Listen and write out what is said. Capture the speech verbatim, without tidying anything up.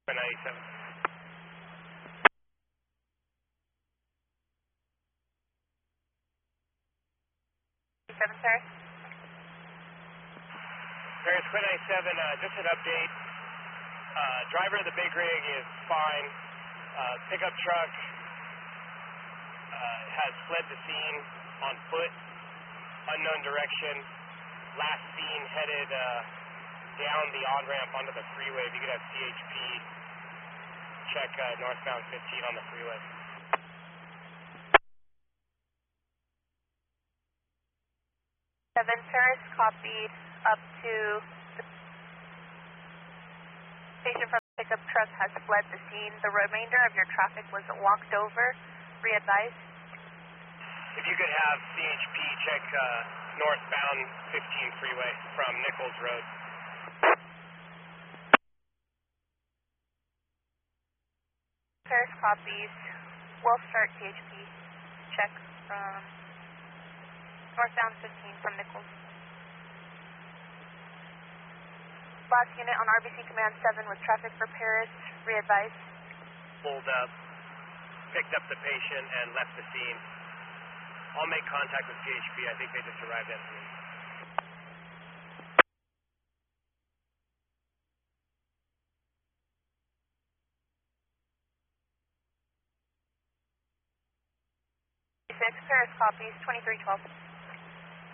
ninety-seven. Seven, sir. Paris Quinn ninety-seven, uh, just an update. Uh, driver of the big rig is fine. Uh, pickup truck uh, has fled the scene on foot, unknown direction. Last seen headed uh, down the on-ramp onto the freeway. If you could have C H P check uh, northbound fifteen on the freeway. Seven, Paris, copied up to the station from the pickup truck has fled the scene. The remainder of your traffic was walked over. Re-advise. If you could have C H P check uh, northbound fifteen freeway from Nichols Road. Paris copies. We'll start C H P check from northbound fifteen from Nichols. Last unit on R B C Command seven with traffic for Paris. Re-advise. Pulled up, picked up the patient, and left the scene. I'll make contact with C H P. I think they just arrived at scene. Six, Paris copies, twenty-three twelve.